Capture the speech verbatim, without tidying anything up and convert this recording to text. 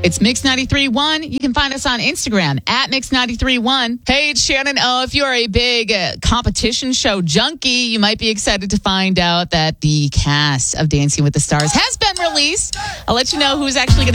It's Mix ninety-three point one. You can find us on Instagram at Mix ninety-three point one. Hey, it's Shannon. Oh, if you're a big uh, competition show junkie, you might be excited to find out that the cast of Dancing with the Stars has been released. I'll let you know who's actually going to